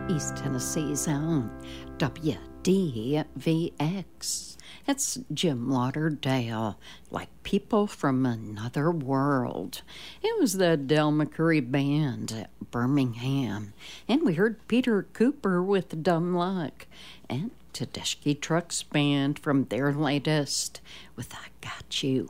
East Tennessee's own WDVX. It's Jim Lauderdale, like people from another world. It was the Del McCoury Band at Birmingham, and we heard Peter Cooper with Dumb Luck, and Tedeschi Trucks Band from their latest with I Got You.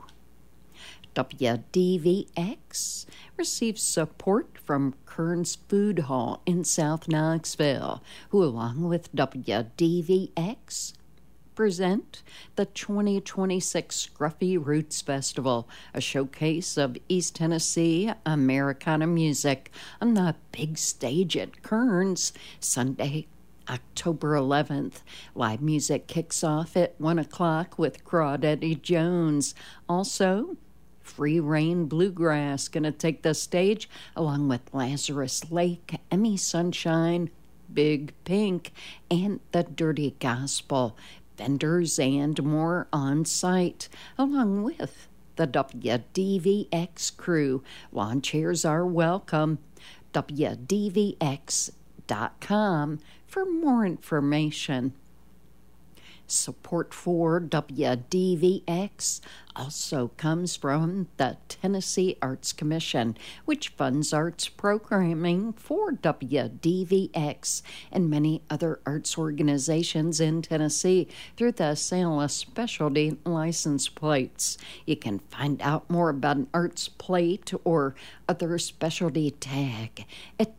WDVX receives support from Kearns Food Hall in South Knoxville, who, along with WDVX, present the 2026 Scruffy Roots Festival, a showcase of East Tennessee Americana music on the big stage at Kearns, Sunday, October 11th. Live music kicks off at 1 o'clock with Crawdaddy Jones. Also, Free Reign Bluegrass going to take the stage along with Lazarus Lake, Emmy Sunshine, Big Pink, and the Dirty Gospel. Vendors and more on site, along with the WDVX crew. Lawn chairs are welcome. WDVX.com for more information. Support for WDVX also comes from the Tennessee Arts Commission, which funds arts programming for WDVX and many other arts organizations in Tennessee through the sale of specialty license plates. You can find out more about an arts plate or other specialty tag at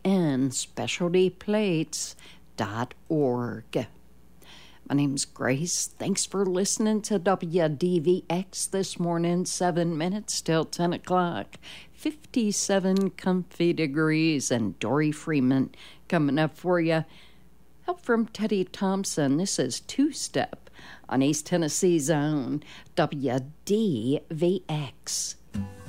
tnspecialtyplates.org. My name's Grace. Thanks for listening to WDVX this morning. 7 minutes till 10 o'clock. 57 comfy degrees, and Dory Freeman coming up for you. Help from Teddy Thompson. This is Two Step on East Tennessee's own WDVX.